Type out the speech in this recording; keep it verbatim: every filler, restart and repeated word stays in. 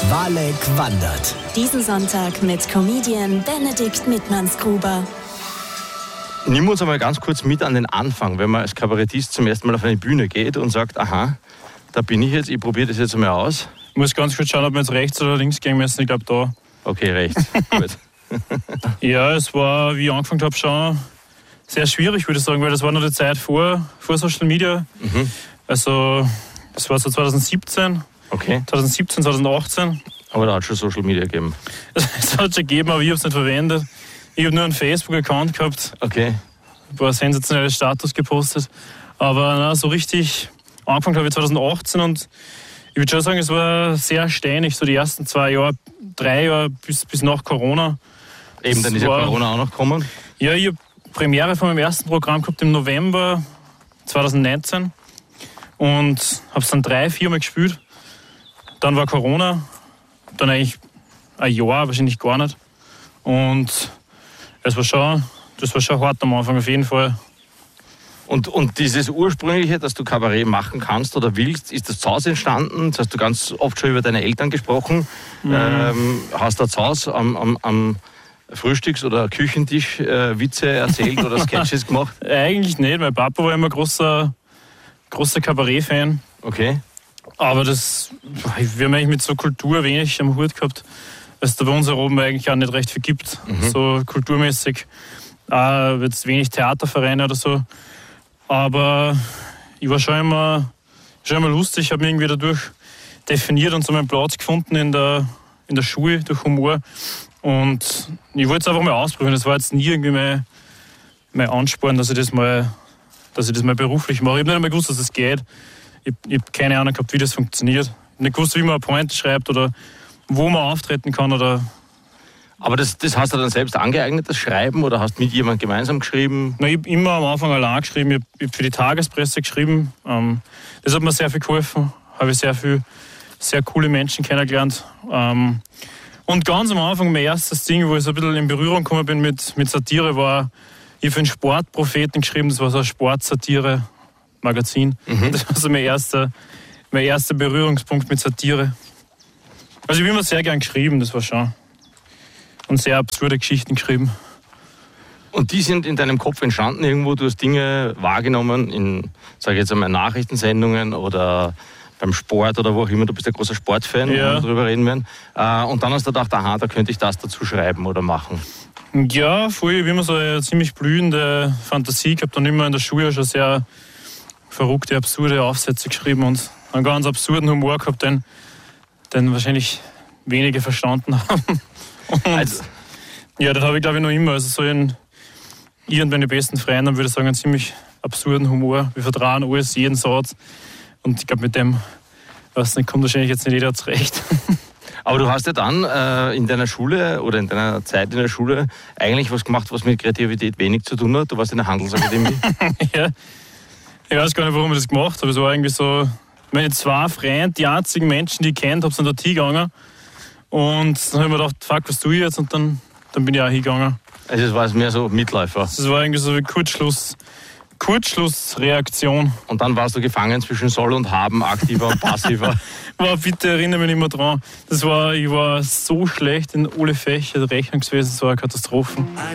Walek wandert. Diesen Sonntag mit Comedian Benedikt Mittmannsgruber. Nimm uns einmal ganz kurz mit an den Anfang, wenn man als Kabarettist zum ersten Mal auf eine Bühne geht und sagt, aha, da bin ich jetzt, ich probiere das jetzt einmal aus. Ich muss ganz kurz schauen, ob wir jetzt rechts oder links gehen müssen. Ich glaube da. Okay, rechts. Gut. Ja, es war, wie ich angefangen habe, schon sehr schwierig, würde ich sagen, weil das war noch die Zeit vor, vor Social Media. Mhm. Also, das war so zwanzig siebzehn. Okay. zwanzig siebzehn, zwanzig achtzehn. Aber da hat es schon Social Media gegeben. Es hat schon gegeben, aber ich habe es nicht verwendet. Ich habe nur einen Facebook-Account gehabt. Okay. Ein paar sensationelle Status gepostet. Aber na, so richtig angefangen habe ich zwanzig achtzehn und ich würde schon sagen, es war sehr steinig, so die ersten zwei Jahre, drei Jahre bis, bis nach Corona. Eben, dann ist ja Corona auch noch gekommen. Ja, ich habe Premiere von meinem ersten Programm gehabt im November zwanzig neunzehn und habe es dann drei, vier Mal gespielt. Dann war Corona, dann eigentlich ein Jahr, wahrscheinlich gar nicht. Und es war schon, das war schon hart am Anfang auf jeden Fall. Und, und dieses Ursprüngliche, dass du Kabarett machen kannst oder willst, ist das zu Hause entstanden? Das hast du ganz oft schon über deine Eltern gesprochen. Mhm. Ähm, hast du zu Hause am, am, am Frühstücks- oder Küchentisch äh, Witze erzählt oder Sketches gemacht? Eigentlich nicht. Mein Papa war immer großer, großer Kabarett-Fan. Okay. Aber das, wir haben eigentlich mit so Kultur wenig am Hut gehabt, weil es da bei uns oben eigentlich auch nicht recht viel gibt. Mhm. So kulturmäßig. Auch jetzt wenig Theatervereine oder so. Aber ich war schon immer, schon immer lustig. Ich habe mich irgendwie dadurch definiert und so meinen Platz gefunden in der, in der Schule durch Humor. Und ich wollte es einfach mal ausprobieren. Das war jetzt nie irgendwie mein, mein Ansporn, dass ich das mal, dass ich das mal beruflich mache. Ich habe nicht einmal gewusst, dass das geht. Ich, ich habe keine Ahnung gehabt, wie das funktioniert. Ich habe nicht gewusst, wie man eine Pointe schreibt oder wo man auftreten kann. Oder Aber das, das hast du dann selbst angeeignet, das Schreiben, oder hast du mit jemandem gemeinsam geschrieben? Na, ich habe immer am Anfang allein geschrieben. Ich habe hab für die Tagespresse geschrieben. Ähm, das hat mir sehr viel geholfen. Habe ich sehr viel, sehr coole Menschen kennengelernt. Ähm, und ganz am Anfang, mein erstes Ding, wo ich so ein bisschen in Berührung gekommen bin mit, mit Satire, war, ich habe für einen Sportpropheten geschrieben. Das war so ein Sportsatire-Magazin. Mhm. Das war so mein erster, mein erster Berührungspunkt mit Satire. Also ich habe immer sehr gern geschrieben, das war schon. Und sehr absurde Geschichten geschrieben. Und die sind in deinem Kopf entstanden irgendwo? Du hast Dinge wahrgenommen in, sage ich jetzt einmal, Nachrichtensendungen oder beim Sport oder wo auch immer. Du bist ein großer Sportfan, ja. Wenn wir darüber reden werden. Und dann hast du gedacht, aha, da könnte ich das dazu schreiben oder machen. Ja, vorher habe ich immer so eine ziemlich blühende Fantasie gehabt und immer in der Schule schon sehr verrückte, absurde Aufsätze geschrieben und einen ganz absurden Humor gehabt, den, den wahrscheinlich wenige verstanden haben. Und also, ja, das habe ich glaube ich noch immer. Also so in ich und meine besten Freunde, würde ich sagen, einen ziemlich absurden Humor. Wir vertrauen alles, jeden Satz. Und ich glaube, mit dem, weiß nicht, kommt wahrscheinlich jetzt nicht jeder zurecht. Aber du hast ja dann äh, in deiner Schule oder in deiner Zeit in der Schule eigentlich was gemacht, was mit Kreativität wenig zu tun hat. Du warst in der Handelsakademie. Ja, ich weiß gar nicht, warum ich das gemacht habe. Es war irgendwie so, meine zwei Freunde, die einzigen Menschen, die ich kennt, habe, sind dort hingegangen. Und dann habe ich mir gedacht, fuck, was tue ich jetzt? Und dann, dann bin ich auch hingegangen. Also es war mehr so Mitläufer. Das war irgendwie so wie Kurzschluss, Kurzschlussreaktion. Und dann warst du gefangen zwischen Soll und Haben, aktiver und passiver. Wow, bitte erinnere mich nicht mehr dran. Das war, ich war so schlecht in alle Fächer, Rechnungswesen, das war eine Katastrophe.